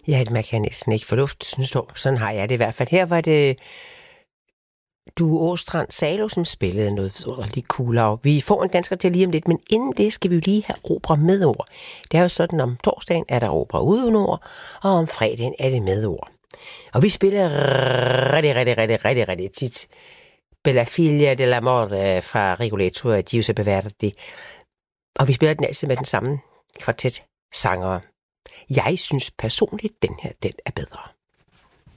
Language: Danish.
Ja, man kan næsten ikke få luft, synes du. Sådan har jeg det i hvert fald. Her var det Due Åstrand Salo, som spillede noget rigtig cool af. Vi får en dansker til lige om lidt, men inden det skal vi jo lige have opera med ord. Det er jo sådan, om torsdagen er der opera uden ord, og om fredagen er det med ord. Og vi spiller rigtig tit Bella Figlia dell'amore fra Rigoletto af Giuseppe Verdi. Og vi spiller den altid med den samme kvartet sangere. Jeg synes personligt, den her, den er bedre.